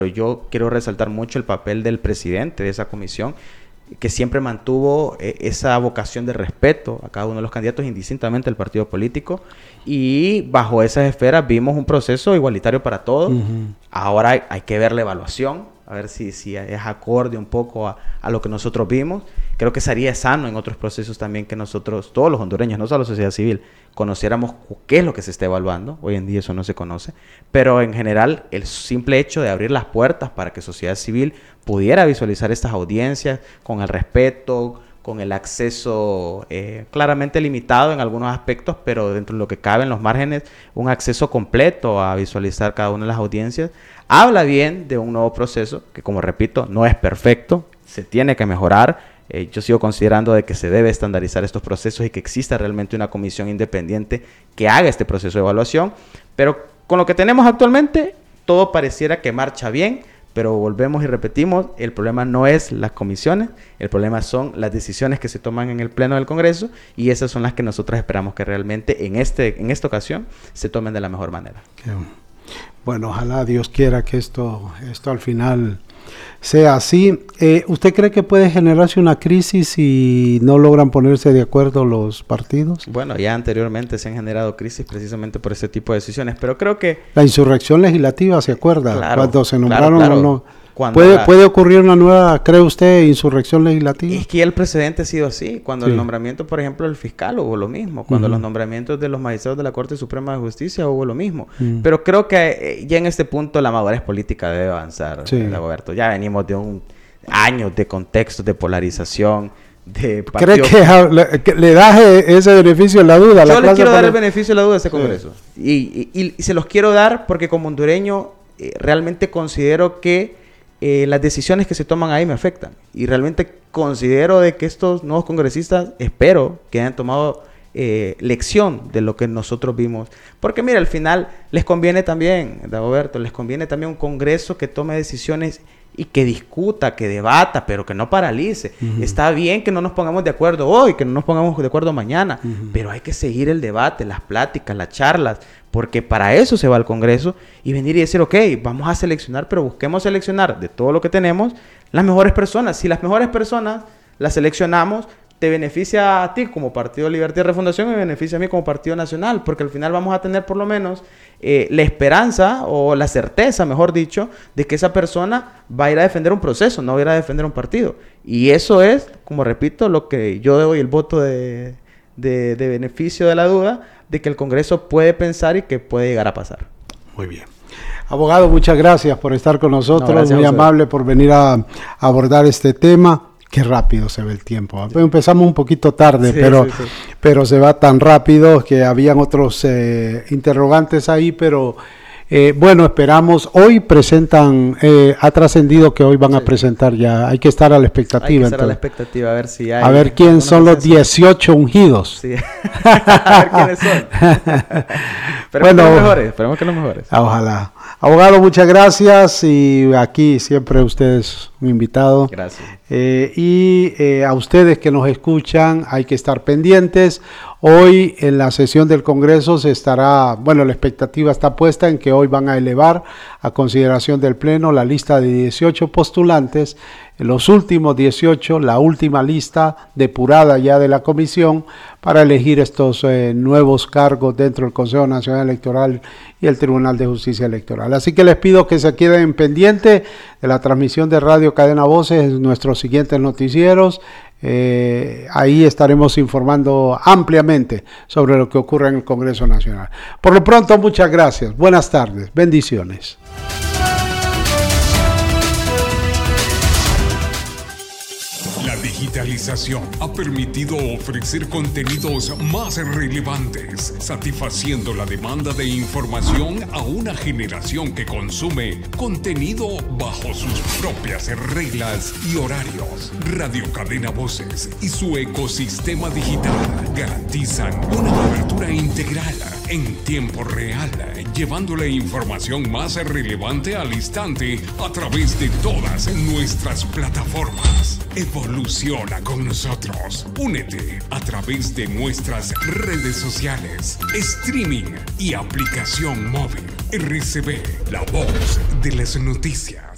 yo quiero resaltar mucho el papel del presidente de esa comisión, que siempre mantuvo esa vocación de respeto a cada uno de los candidatos, indistintamente del partido político, y bajo esas esferas vimos un proceso igualitario para todos. Ahora hay que ver la evaluación, a ver si es acorde un poco a lo que nosotros vimos. Creo que sería sano en otros procesos también que nosotros, todos los hondureños, no solo la sociedad civil, conociéramos qué es lo que se está evaluando. Hoy en día eso no se conoce, pero en general el simple hecho de abrir las puertas para que sociedad civil pudiera visualizar estas audiencias con el respeto, con el acceso claramente limitado en algunos aspectos, pero dentro de lo que cabe en los márgenes, un acceso completo a visualizar cada una de las audiencias, habla bien de un nuevo proceso que, como repito, no es perfecto, se tiene que mejorar. Yo sigo considerando de que se debe estandarizar estos procesos y que exista realmente una comisión independiente que haga este proceso de evaluación, pero con lo que tenemos actualmente, todo pareciera que marcha bien. Pero volvemos y repetimos, el problema no es las comisiones, el problema son las decisiones que se toman en el Pleno del Congreso, y esas son las que nosotros esperamos que realmente en esta ocasión se tomen de la mejor manera. Bueno, ojalá Dios quiera que esto al final sea así. ¿Usted cree que puede generarse una crisis si no logran ponerse de acuerdo los partidos? Bueno, ya anteriormente se han generado crisis precisamente por ese tipo de decisiones, pero creo que... La insurrección legislativa, ¿se acuerda? Claro, cuando se nombraron claro. o no. ¿Puede ocurrir una nueva, cree usted, insurrección legislativa? Es que el precedente ha sido así. Cuando el nombramiento, por ejemplo, del fiscal hubo lo mismo. Cuando los nombramientos de los magistrados de la Corte Suprema de Justicia hubo lo mismo. Pero creo que ya en este punto la madurez política debe avanzar, Dagoberto. Ya venimos de años de contextos de polarización, de partidos. ¿Cree que le da ese beneficio de la duda? Yo le quiero dar el beneficio de la duda a este Congreso. Y se los quiero dar porque como hondureño realmente considero que las decisiones que se toman ahí me afectan. Y realmente considero de que estos nuevos congresistas, espero que hayan tomado lección de lo que nosotros vimos. Porque mira, al final les conviene también, Dagoberto, les conviene también un Congreso que tome decisiones y que discuta, que debata, pero que no paralice. Está bien que no nos pongamos de acuerdo hoy, que no nos pongamos de acuerdo mañana, pero hay que seguir el debate, las pláticas, las charlas, porque para eso se va al Congreso, y venir y decir, ok, vamos a seleccionar, pero busquemos seleccionar de todo lo que tenemos las mejores personas. Si las mejores personas las seleccionamos, te beneficia a ti como Partido Libertad y Refundación y me beneficia a mí como Partido Nacional, porque al final vamos a tener por lo menos la esperanza o la certeza, mejor dicho, de que esa persona va a ir a defender un proceso, no va a ir a defender un partido. Y eso es, como repito, lo que yo doy el voto de beneficio de la duda, de que el Congreso puede pensar y que puede llegar a pasar. Muy bien. Abogado, muchas gracias por estar con nosotros, muy amable por venir a abordar este tema. Qué rápido se ve el tiempo. Empezamos un poquito tarde, pero se va tan rápido que habían otros interrogantes ahí, pero bueno, esperamos. Hoy presentan, ha trascendido que hoy van a presentar ya. Hay que estar a la expectativa. Hay que estar a la expectativa, a ver si hay... A ver quién son los 18 ungidos. Sí. A ver quiénes son. Esperemos que los mejores. Ojalá. Abogado, muchas gracias, y aquí siempre usted es un invitado. Gracias. A ustedes que nos escuchan, hay que estar pendientes. Hoy en la sesión del Congreso la expectativa está puesta en que hoy van a elevar a consideración del Pleno la lista de 18 postulantes, los últimos 18, la última lista depurada ya de la comisión para elegir estos nuevos cargos dentro del Consejo Nacional Electoral y el Tribunal de Justicia Electoral. Así que les pido que se queden pendientes de la transmisión de Radio Cadena Voces en nuestros siguientes noticieros. Ahí estaremos informando ampliamente sobre lo que ocurre en el Congreso Nacional. Por lo pronto, muchas gracias. Buenas tardes. Bendiciones. La digitalización ha permitido ofrecer contenidos más relevantes, satisfaciendo la demanda de información a una generación que consume contenido bajo sus propias reglas y horarios. Radio Cadena Voces y su ecosistema digital garantizan una cobertura integral en tiempo real, llevando la información más relevante al instante a través de todas nuestras plataformas. Evoluciona con nosotros. Únete a través de nuestras redes sociales, streaming y aplicación móvil. RCB, la voz de las noticias.